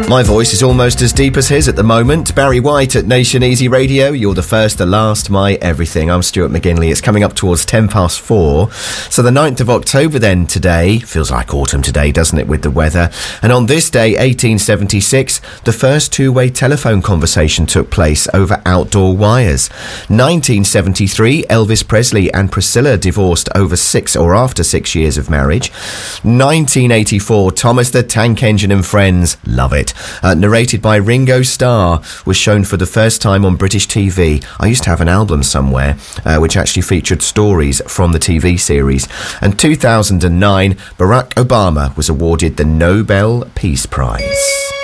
My voice is almost as deep as his at the moment. Barry White at Nation Easy Radio. You're the first, the last, my everything. I'm Stuart McGinley. It's coming up towards 4:10. So the 9th of October then today. Feels like autumn today, doesn't it, with the weather? And on this day, 1876, the first two-way telephone conversation took place over outdoor wires. 1973, Elvis Presley and Priscilla divorced after 6 years of marriage. 1984, Thomas the Tank Engine and Friends. Love it. Narrated by Ringo Starr, was shown for the first time on British TV. I used to have an album somewhere which actually featured stories from the TV series. And 2009, Barack Obama was awarded the Nobel Peace Prize.